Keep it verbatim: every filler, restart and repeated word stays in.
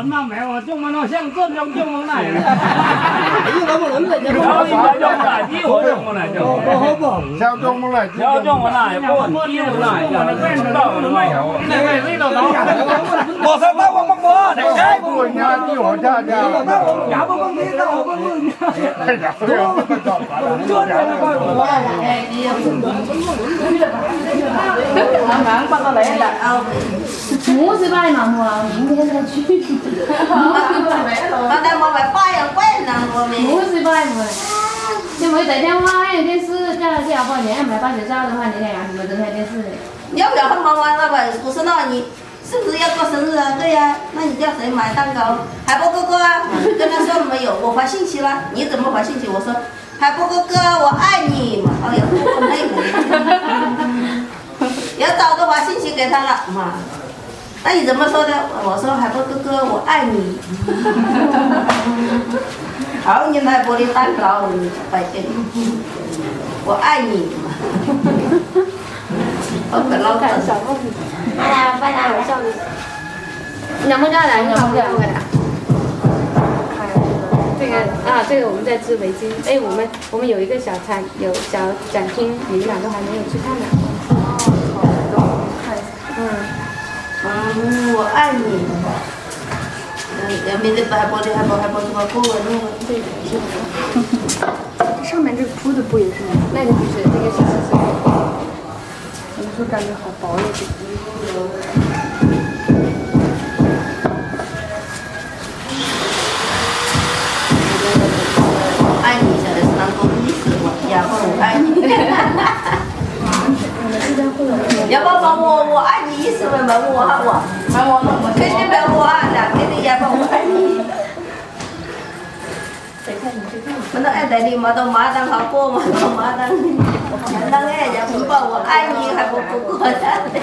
轮嘛，没有，中嘛，那像这种中嘛来。 咦，我冇輪嚟啫。 有呢個中嘛，呢個中嘛嚟就。 我好噃。 theo trong nó lại theo trong nó lại buồn yêu lại giờ quen đầu nó mày này này cái đầu nó bỏ sao tao không mong muốn để cái của nhà đi hỏi cha cha dạ bố con đi đâu có mưa 五十块嘛，我明天再去。 我等我咪花又貴啦，我咪。 五十块嘛，就没打电话，还有电视，叫他叫爸你要买八九兆的话，你得养什么整台电视？ 要不要很忙完了吧？我说那你是不是要过生日啊？对呀、啊，那你叫谁买蛋糕？海波哥哥啊，跟他说没有，我发信息了，你怎么发信息？我说海波哥哥，我爱你嘛。哎呀，我累了。要早都发信息给他了嘛。那你怎么说的？我说海波哥哥，我爱你。好，你海波的蛋糕，摆给你，我爱你嘛。我本老看小凤子。 哎呀，拜拜，我笑你。两毛钱来，两毛钱过来。这个啊，这个我们在织围巾。哎，我们我们有一个小餐，有小展厅，你们俩都还没有去看呢。哦，好，看一下。嗯。 嗯，我爱你。嗯，要没得海波的海波海波什么波纹那个。 对，是的。这上面这铺的布也是那个不是，那个是丝绸。有时候感觉好薄一点。 爱你现在是当做意思嘛，要不我爱你。要不问我我爱你意思问问我哈我，问我我肯定问我啊，两肯定要问我爱你。我都爱在你嘛，都马当好过嘛，都马当，马当哎，要不把我爱你还不不过的。